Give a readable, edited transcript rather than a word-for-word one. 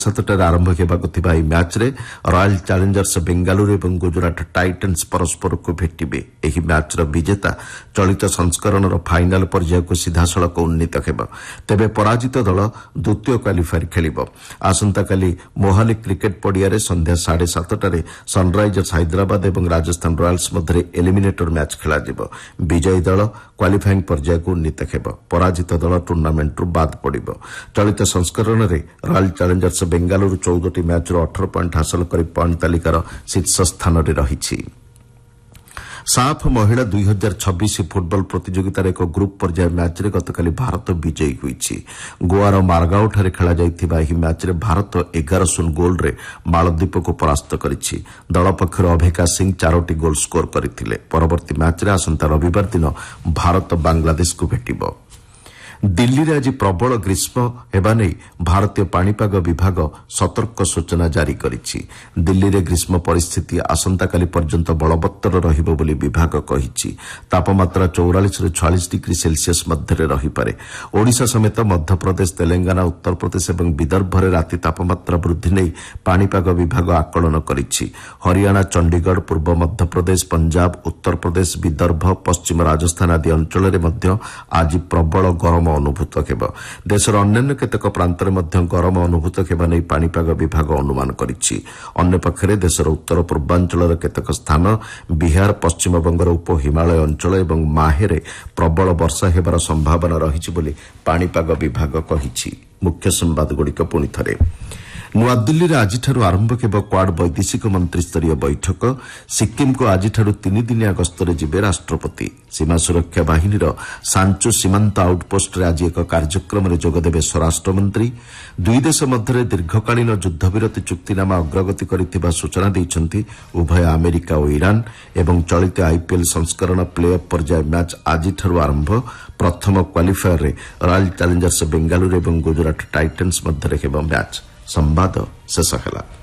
7টাରେ ଆରମ୍ଭ ହେବାକୁ ଥିବା ଏହି ମ୍ୟାଚ୍ରେ ରୟାଲ ଚ୍ୟାଲେଞ୍ଜର୍ସ ବେଙ୍ଗାଲୁରୁ ଏବଂ ଗୁଜରାଟ ଟାଇଟନ୍ସ ପରସ୍ପରକୁ ଭେଟିବେ। ଏହି ମ୍ୟାଚ୍ର ବିଜେତା ଚଳିତ ସଂସ୍କରଣର ଫାଇନାଲ୍ ପର୍ଯ୍ୟାୟକୁ ସିଧାସଳଖ ଉନ୍ନୀତ ହେବ। ତେବେ ପରାଜିତ ଦଳ ଦ୍ୱିତୀୟ କ୍ୱାଲିଫାୟାର ଖେଳିବ। ଆସନ୍ତାକାଲି ମୋହାଲି କ୍ରିକେଟ୍ ପଡ଼ିଆରେ ସନ୍ଧ୍ୟା 7:30ଟାରେ ସନ୍ରାଇଜର୍ସ ହାଇଦ୍ରାବାଦ ଏବଂ ରାଜସ୍ଥାନ ରୟାଲ୍ସ ମଧ୍ୟରେ ଏଲିମିନେଟର ମ୍ୟାଚ୍ ଖେଳାଯିବ। ବିଜୟୀ ଦଳ କ୍ୱାଲିଫାଇଂ ପର୍ଯ୍ୟାୟକୁ ଉନ୍ନୀତ ହେବ। ପରାଜିତ ଦଳ ଟୁର୍ଣ୍ଣାମେଣ୍ଟରୁ ବାଦ୍ ପଡ଼ିବ। ଚଳିତ ସଂସ୍କରଣରେ ରୟାଲ ଚ୍ୟାଲେଞ୍ଜର୍ସ ବେଙ୍ଗାଲୁରୁ 14ଟି ମ୍ୟାଚ୍ରୁ 18 ପଏଣ୍ଟ ହାସଲ କରି ପଏଣ୍ଟ ତାଲିକାର ଶୀର୍ଷ ସ୍ଥାନରେ ରହିଛି। ସାଫ୍ ମହିଳା 2026 ଫୁଟବଲ ପ୍ରତିଯୋଗିତାର ଏକ ଗ୍ରୁପ୍ ପର୍ଯ୍ୟାୟ ମ୍ୟାଚ୍ରେ ଗତକାଲି ଭାରତ ବିଜୟୀ ହୋଇଛି। ଗୋଆର ମାର୍ଗାଓଠାରେ ଖେଳାଯାଇଥିବା ଏହି ମ୍ୟାଚ୍ରେ ଭାରତ 11-0 ଗୋଲ୍ରେ ମାଳଦ୍ୱୀପକୁ ପରାସ୍ତ କରିଛି। ଦଳ ପକ୍ଷରୁ ଅଭେକା ସିଂ 4ଟି ଗୋଲ୍ ସ୍କୋର କରିଥିଲେ। ପରବର୍ତ୍ତୀ ମ୍ୟାଚ୍ରେ ଆସନ୍ତା ରବିବାର ଦିନ ଭାରତ ବାଂଲାଦେଶକୁ ଭେଟିବ। ଦିଲ୍ଲୀରେ ଆଜି ପ୍ରବଳ ଗ୍ରୀଷ୍ମ ହେବା ନେଇ ଭାରତୀୟ ପାଣିପାଗ ବିଭାଗ ସତର୍କ ସୂଚନା ଜାରି କରିଛି। ଦିଲ୍ଲୀରେ ଗ୍ରୀଷ୍ମ ପରିସ୍ଥିତି ଆସନ୍ତାକାଲି ପର୍ଯ୍ୟନ୍ତ ବଳବତ୍ତର ରହିବ ବୋଲି ବିଭାଗ କହିଛି। ତାପମାତ୍ରା 44-46 ଡିଗ୍ରୀ ସେଲ୍ସିୟସ୍ ମଧ୍ୟରେ ରହିପାରେ। ଓଡ଼ିଶା ସମେତ ମଧ୍ୟପ୍ରଦେଶ, ତେଲେଙ୍ଗାନା, ଉତ୍ତରପ୍ରଦେଶ ଏବଂ ବିଦର୍ଭରେ ରାତି ତାପମାତ୍ରା ବୃଦ୍ଧି ନେଇ ପାଣିପାଗ ବିଭାଗ ଆକଳନ କରିଛି। ହରିୟାଣା, ଚଣ୍ଡିଗଡ଼, ପୂର୍ବ ମଧ୍ୟପ୍ରଦେଶ, ପଞ୍ଜାବ, ଉତ୍ତରପ୍ରଦେଶ, ବିଦର୍ଭ, ପଶ୍ଚିମ ରାଜସ୍ଥାନ ଆଦି ଅଞ୍ଚଳରେ ମଧ୍ୟ ଆଜି ପ୍ରବଳ ଗରମ ଅନୁଭୂତ ହେବ। ଦେଶର ଅନ୍ୟାନ୍ୟ କେତେକ ପ୍ରାନ୍ତରେ ମଧ୍ୟ ଗରମ ଅନୁଭୂତ ହେବା ନେଇ ପାଣିପାଗ ବିଭାଗ ଅନୁମାନ କରିଛି। ଅନ୍ୟପକ୍ଷରେ ଦେଶର ଉତ୍ତର ପୂର୍ବାଞ୍ଚଳର କେତେକ ସ୍ଥାନ, ବିହାର, ପଶ୍ଚିମବଙ୍ଗର ଉପ ହିମାଳୟ ଅଞ୍ଚଳ ଏବଂ ମାହେରେ ପ୍ରବଳ ବର୍ଷା ହେବାର ସମ୍ଭାବନା ରହିଛି ବୋଲି ପାଣିପାଗ ବିଭାଗ କହିଛି। ମୁଖ୍ୟ ସମ୍ବାଦଗୁଡ଼ିକ ପୁଣିଥରେ। ନୂଆଦିଲ୍ଲୀରେ ଆଜିଠାରୁ ଆରମ୍ଭ ହେବ କ୍ୱାଡ୍ ବୈଦେଶିକ ମନ୍ତ୍ରୀସ୍ତରୀୟ ବୈଠକ। ସିକ୍କିମ୍କୁ ଆଜିଠାରୁ 3 ଦିନିଆ ଗସ୍ତରେ ଯିବେ ରାଷ୍ଟ୍ରପତି। ସୀମା ସୁରକ୍ଷା ବାହିନୀର ସାଞ୍ଚୁ ସୀମାନ୍ତ ଆଉଟ୍ପୋଷ୍ଟରେ ଆଜି ଏକ କାର୍ଯ୍ୟକ୍ରମରେ ଯୋଗଦେବେ ସ୍ୱରାଷ୍ଟ୍ରମନ୍ତ୍ରୀ। ଦୁଇ ଦେଶ ମଧ୍ୟରେ ଦୀର୍ଘକାଳୀନ ଯୁଦ୍ଧବିରତି ଚୁକ୍ତିନାମା ଅଗ୍ରଗତି କରିଥିବା ସୂଚନା ଦେଇଛନ୍ତି ଉଭୟ ଆମେରିକା ଓ ଇରାନ୍। ଏବଂ ଚଳିତ ଆଇପିଏଲ୍ ସଂସ୍କରଣ ପ୍ଲେ ଅଫ୍ ପର୍ଯ୍ୟାୟ ମ୍ୟାଚ୍ ଆଜିଠାରୁ ଆରମ୍ଭ। ପ୍ରଥମ କ୍ୱାଲିଫାୟାରରେ ରୟାଲ ଚ୍ୟାଲେଞ୍ଜର୍ସ ବେଙ୍ଗାଲୁରୁ ଏବଂ ଗୁଜରାଟ ଟାଇଟନ୍ସ ମଧ୍ୟରେ ହେବ ମ୍ୟାଚ୍। ସମ୍ବାଦ ଶେଷ ହେଲା।